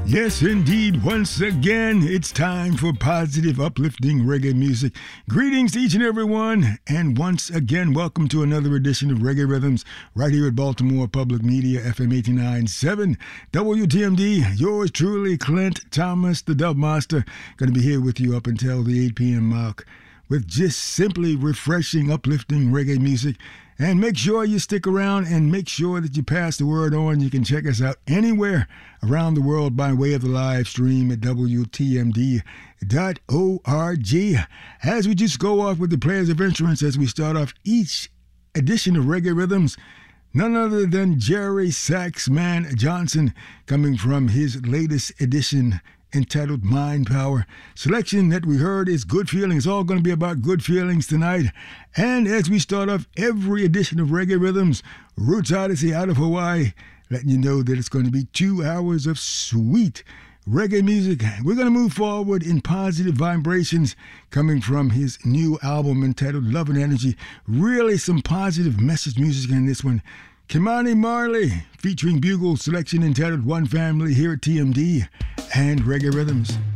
Yes, indeed. Once again, it's time for positive, uplifting reggae music. Greetings to each and every one. And once again, welcome to another edition of Reggae Rhythms right here at Baltimore Public Media, FM 89.7, WTMD. Yours truly, Clint Thomas, the Dub Master. Going to be here with you up until the 8 p.m. mark with just simply refreshing, uplifting reggae music. And make sure you stick around and make sure that you pass the word on. You can check us out anywhere around the world by way of the live stream at WTMD.org. As we just go off with the players of instruments as we start off each edition of Reggae Rhythms, none other than Jerry Saxman Johnson coming from his latest edition entitled Mind Power. Selection that we heard is Good Feelings. It's all going to be about good feelings tonight. And as we start off every edition of Reggae Rhythms, Roots Odyssey out of Hawaii, letting you know that it's going to be 2 hours of sweet reggae music. We're going to move forward in positive vibrations coming from his new album entitled Love and Energy. Really some positive message music in this one. Kimani Marley featuring Bugle selection entitled One Family here at TMD and Reggae Rhythms.